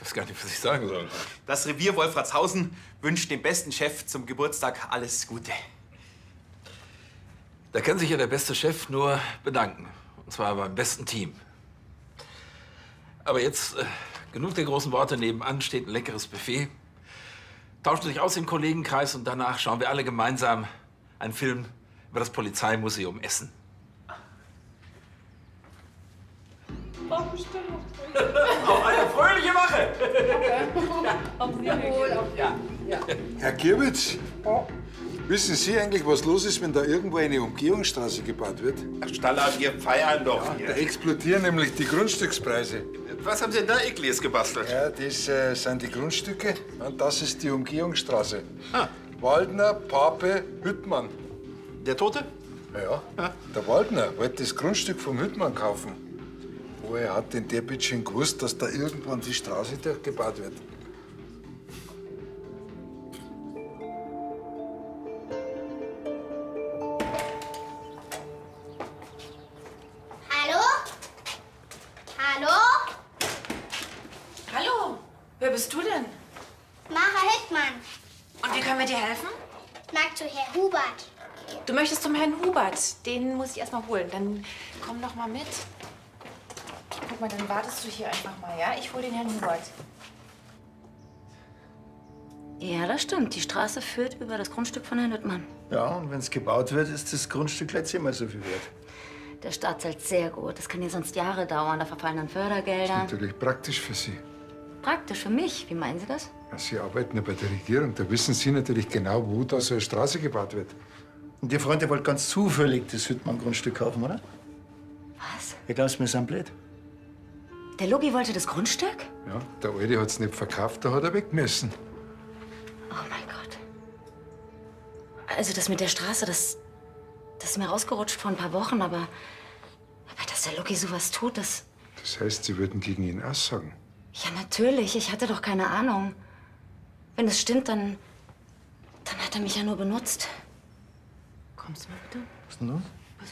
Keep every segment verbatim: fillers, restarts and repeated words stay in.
weiß gar nicht, was ich sagen soll. Das Revier Wolfratshausen wünscht dem besten Chef zum Geburtstag alles Gute. Da kann sich ja der beste Chef nur bedanken. Und zwar beim besten Team. Aber jetzt äh, genug der großen Worte. Nebenan steht ein leckeres Buffet. Tauschen sich aus im Kollegenkreis und danach schauen wir alle gemeinsam einen Film über das Polizeimuseum Essen. Auf eine fröhliche Wache! Ja. Ja. Herr Kirwitz, wissen Sie eigentlich, was los ist, wenn da irgendwo eine Umgehungsstraße gebaut wird? Ach, Stallart, wir feiern doch hier. Da explodieren nämlich die Grundstückspreise. Was haben Sie denn da Ekliges gebastelt? Ja, das äh, sind die Grundstücke und das ist die Umgehungsstraße. Ah. Waldner, Pape, Hüttmann. Der Tote? Ja, ja. Der Waldner wollte das Grundstück vom Hüttmann kaufen. Woher hat denn der bitte schon gewusst, dass da irgendwann die Straße durchgebaut wird? Hallo? Hallo? Hallo, wer bist du denn? Mara Hüttmann. Und wie können wir dir helfen? Magst du Herr Hubert? Du möchtest zum Herrn Hubert. Den muss ich erst mal holen. Dann komm doch mal mit. Guck mal, dann wartest du hier einfach mal, ja? Ich hol den Herrn Hubert. Ja, das stimmt. Die Straße führt über das Grundstück von Herrn Hüttmann. Ja, und wenn es gebaut wird, ist das Grundstück gleich zehnmal so viel wert. Der Staat zahlt sehr gut. Das kann ja sonst Jahre dauern. Da verfallen dann Fördergelder. Natürlich praktisch für Sie. Praktisch für mich. Wie meinen Sie das? Ja, Sie arbeiten ja bei der Regierung. Da wissen Sie natürlich genau, wo da so eine Straße gebaut wird. Und Ihr Freund, der wollte ganz zufällig das Hüttmann-Grundstück kaufen, oder? Was? Ich glaube, wir sind blöd. Der Logi wollte das Grundstück? Ja, der Alte hat's nicht verkauft, da hat er weg müssen. Oh mein Gott. Also das mit der Straße, das, das ist mir rausgerutscht vor ein paar Wochen, aber, aber dass der Logi sowas tut, das... Das heißt, Sie würden gegen ihn aussagen? Ja, natürlich. Ich hatte doch keine Ahnung. Wenn es stimmt, dann, dann hat er mich ja nur benutzt. Kommst du mal bitte? Was ist denn los? Besuch.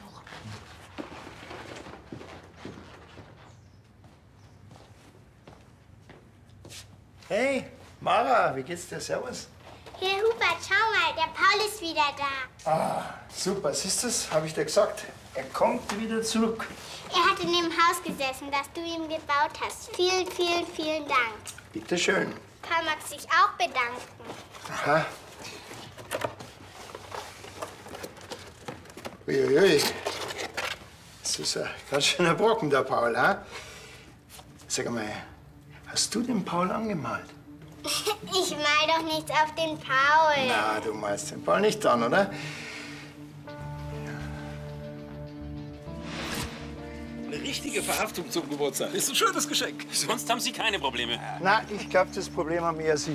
Hey, Mara, wie geht's dir? Servus. Herr Hubert, schau mal, der Paul ist wieder da. Ah, super. Siehst du's? Hab ich dir gesagt. Er kommt wieder zurück. Er hat in dem Haus gesessen, das du ihm gebaut hast. Vielen, vielen, vielen Dank. Bitte schön. Paul mag sich auch bedanken. Aha. Uiuiui. Das ist ein ganz schöner Brocken, der Paul, ha? Sag mal, hast du den Paul angemalt? Ich mal doch nichts auf den Paul. Na, du malst den Paul nicht an, oder? Eine richtige Verhaftung zum Geburtstag. Ist ein schönes Geschenk. Sonst haben Sie keine Probleme. Na, ich glaube, das Problem haben eher Sie.